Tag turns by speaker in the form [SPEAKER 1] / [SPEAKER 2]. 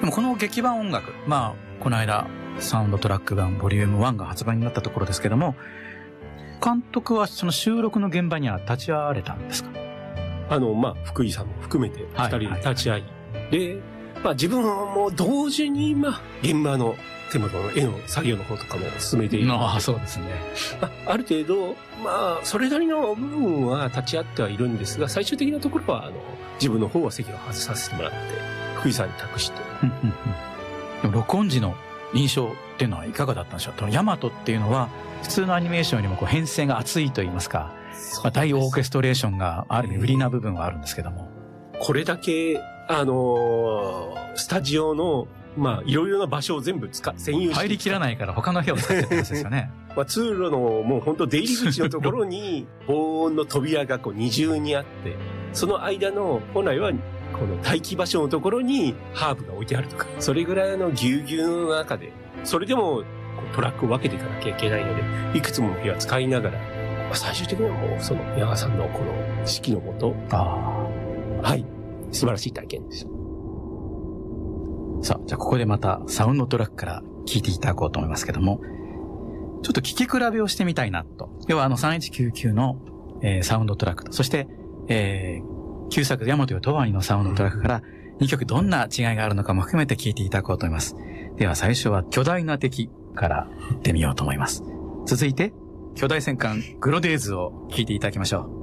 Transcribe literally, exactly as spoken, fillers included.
[SPEAKER 1] もこの劇版音楽、まあ、この間、サウンドトラック版ボリュームワンが発売になったところですけども、監督はその収録の現場には立ち会われたんですか？
[SPEAKER 2] あの、まあ、福井さんも含めて二人で立ち会い、はいはいはい、で、まあ自分も同時に、まあ、現場の手元の絵の作業の方とかも進めている。
[SPEAKER 1] ああ、そうですね。
[SPEAKER 2] まあ、ある程度、まあ、それなりの部分は立ち会ってはいるんですが、最終的なところは、あの、自分の方は席を外させてもらって、福井さんに託して。
[SPEAKER 1] でも録音時の印象っていうのはいかがだったんでしょう？このヤマトっていうのは、普通のアニメーションよりもこう編成が厚いと言いますか、まあ、大オーケストレーションがある意味売りな部分はあるんですけども。
[SPEAKER 2] これだけ、あのー、スタジオの、まあ、いろいろな場所を全部使っ、占有して。
[SPEAKER 1] 入りきらないから他の部屋を使ってるんですよね。
[SPEAKER 2] まあ、通路のもう本当出入り口のところに、防音の扉がこう二重にあって、その間の、本来は、この待機場所のところにハーブが置いてあるとか、それぐらいのぎゅうぎゅうの中で、それでもトラックを分けていかなきゃいけないので、いくつもの部屋を使いながら、まあ、最終的にはもうその矢川さんのこの指揮のもと、あはい、素晴らしい体験でした。
[SPEAKER 1] さあ、じゃあここでまたサウンドトラックから聴いていただこうと思いますけども、ちょっと聴き比べをしてみたいなと。要はあのさんいちきゅうきゅうの、えー、サウンドトラックと、そして、えー、旧作ヤマトよとわにのサウンドトラックからにきょくどんな違いがあるのかも含めて聴いていただこうと思います。では最初は巨大な敵から行ってみようと思います。続いて、巨大戦艦グロデーズを聴いていただきましょう。